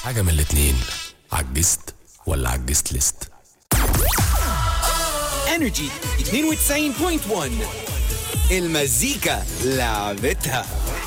حاجة من الاتنين، عجزت ولا عجزت لست. انرجي 92.1 المزيكا لعبتها.